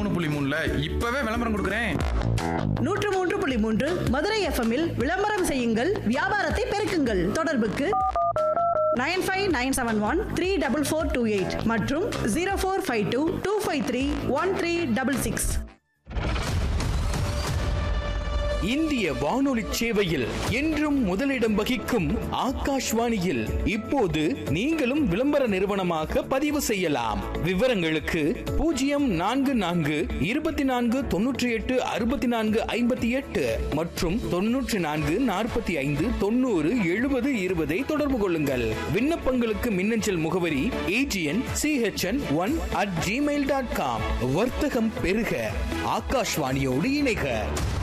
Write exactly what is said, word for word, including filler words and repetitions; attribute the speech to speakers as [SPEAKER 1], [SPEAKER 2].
[SPEAKER 1] மூணு புள்ளி மூணுல இப்பவே விளம்பரம் கொடுக்குறேன்.
[SPEAKER 2] நூற்று மூன்று புள்ளி மூன்று மதுரை எஃப்எம்மில் விளம்பரம் செய்யுங்கள், வியாபாரத்தை பெருக்குங்கள். தொடர்புக்கு nine five nine seven one three double four two eight மற்றும் zero four five two two five three one three double six.
[SPEAKER 3] இந்திய வானொலி சேவையில் என்றும் முதலிடம் வகிக்கும் ஆகாஷ்வாணியில் இப்போது நீங்களும் விளம்பர நிறுவனமாக பதிவு செய்யலாம். விவரங்களுக்கு பூஜ்ஜியம் நான்கு நான்கு இருபத்தி நான்கு தொன்னூற்றி எட்டு அறுபத்தி நான்கு ஐம்பத்தி எட்டு மற்றும் தொன்னூற்றி நான்கு நாற்பத்தி ஐந்து தொண்ணூறு எழுபது இருபதை தொடர்பு கொள்ளுங்கள். விண்ணப்பங்களுக்கு மின்னஞ்சல் முகவரி AGN CHN one at Gmail dot com. வர்த்தகம் பெருக, ஆகாஷ்வாணியோடு இணைக.